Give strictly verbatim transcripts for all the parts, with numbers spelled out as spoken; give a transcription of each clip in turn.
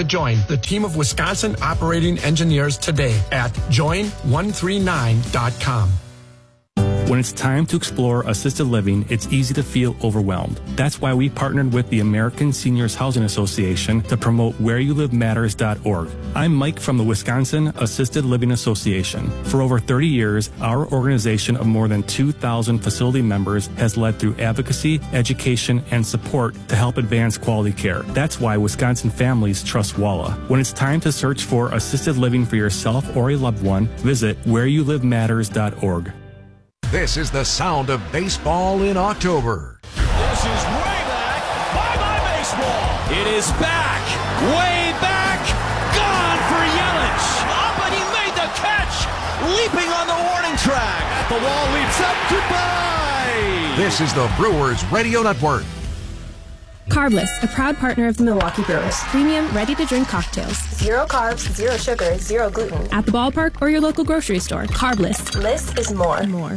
to join the team of Wisconsin operating engineers today at join one three nine dot com. When it's time to explore assisted living, it's easy to feel overwhelmed. That's why we partnered with the American Seniors Housing Association to promote where you live matters dot org. I'm Mike from the Wisconsin Assisted Living Association. For over thirty years, our organization of more than two thousand facility members has led through advocacy, education, and support to help advance quality care. That's why Wisconsin families trust WALA. When it's time to search for assisted living for yourself or a loved one, visit where you live matters dot org. This is the sound of baseball in October. This is way back. Bye-bye baseball. It is back. Way back. Gone for Yelich. Up and he made the catch. Leaping on the warning track. At the wall, leaps up. Goodbye. This is the Brewers Radio Network. Carbless, a proud partner of the Milwaukee Brewers. Premium, ready-to-drink cocktails. Zero carbs, zero sugar, zero gluten. At the ballpark or your local grocery store. Carbless. Less is more. More.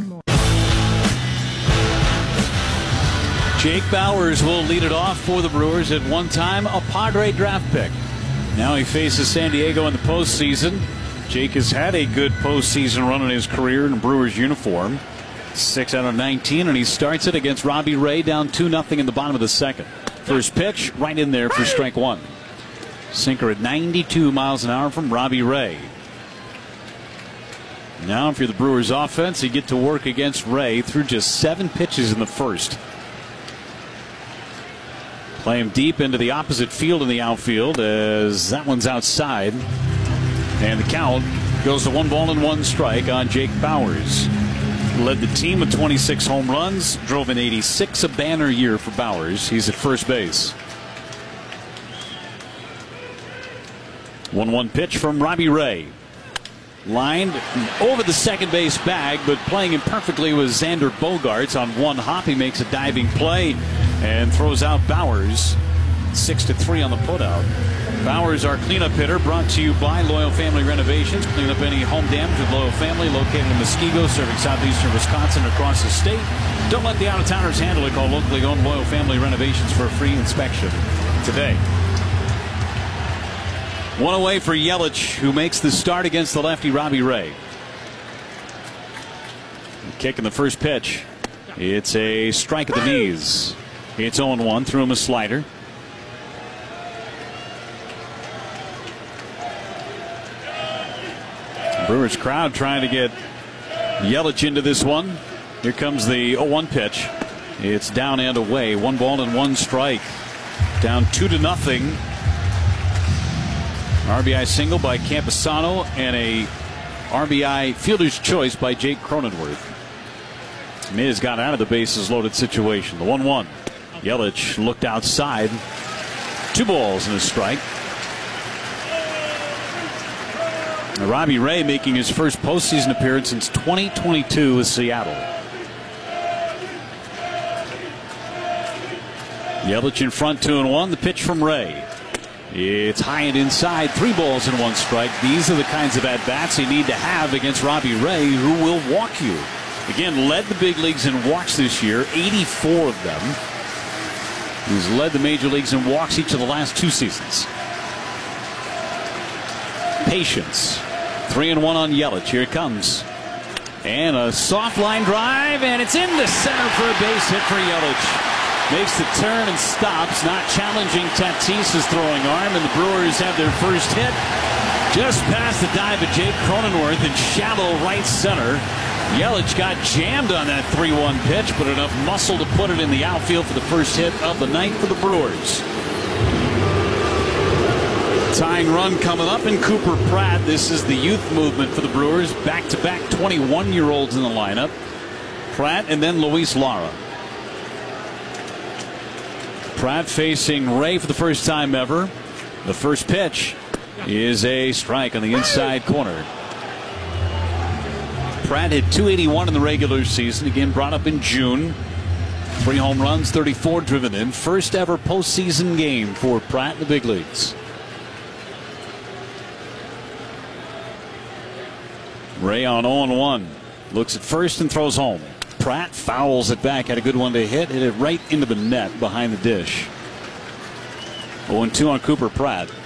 Jake Bauers will lead it off for the Brewers, at one time a Padre draft pick. Now he faces San Diego in the postseason. Jake has had a good postseason run in his career in a Brewers uniform. six out of nineteen, and he starts it against Robbie Ray, down two nothing in the bottom of the second. First pitch, right in there for strike one. Sinker at ninety-two miles an hour from Robbie Ray. Now, if you're the Brewers offense, you get to work against Ray through just seven pitches in the first. Play him deep into the opposite field in the outfield, as that one's outside. And the count goes to one ball and one strike on Jake Bauers. Led the team with twenty-six home runs, drove in eighty-six, a banner year for Bauers. He's at first base. one one pitch from Robbie Ray. Lined over the second base bag, but playing imperfectly was Xander Bogaerts. On one hop, he makes a diving play and throws out Bauers. Six to three on the putout. Bauers, our cleanup hitter, brought to you by Loyal Family Renovations. Clean up any home damage with Loyal Family, located in Muskego, serving southeastern Wisconsin and across the state. Don't let the out-of-towners handle it. Call locally owned Loyal Family Renovations for a free inspection today. One away for Yelich, who makes the start against the lefty Robbie Ray. Kicking the first pitch. It's a strike at the knees. It's oh one, threw him a slider. Brewers crowd trying to get Yelich into this one. Here comes the oh one pitch. It's down and away. One ball and one strike. Down two to nothing. R B I single by Campusano and a R B I fielder's choice by Jake Cronenworth. Miz got out of the bases loaded situation. The one one. Yelich looked outside. Two balls and a strike. Now, Robbie Ray making his first postseason appearance since twenty twenty-two with Seattle. Yelich in front, two and one. The pitch from Ray. It's high and inside. Three balls and one strike. These are the kinds of at-bats you need to have against Robbie Ray, who will walk you. Again, led the big leagues in walks this year, eighty-four of them. He's led the major leagues in walks each of the last two seasons. Patience. Three and one on Yelich. Here it comes. And a soft line drive, and it's into center for a base hit for Yelich. Makes the turn and stops, not challenging Tatis's throwing arm, and the Brewers have their first hit just past the dive of Jake Cronenworth in shallow right center. Yelich got jammed on that three one pitch, but enough muscle to put it in the outfield for the first hit of the night for the Brewers. Tying run coming up in Cooper Pratt. This is the youth movement for the Brewers. Back-to-back twenty-one-year-olds in the lineup. Pratt and then Luis Lara. Pratt facing Ray for the first time ever. The first pitch is a strike on the inside corner. Pratt hit two eighty-one in the regular season. Again, brought up in June. Three home runs, thirty-four driven in. First ever postseason game for Pratt in the big leagues. Ray on oh one. Looks at first and throws home. Pratt fouls it back. Had a good one to hit. Hit it right into the net behind the dish. oh two on Cooper Pratt.